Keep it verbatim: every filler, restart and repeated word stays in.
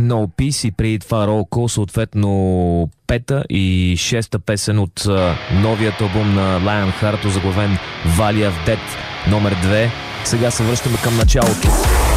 No Peace и преди това Roll Call, съответно пета и шеста песен от а, новият албум на Lionheart, озаглавен Valley of Death номер две. Сега се връщаме към началото.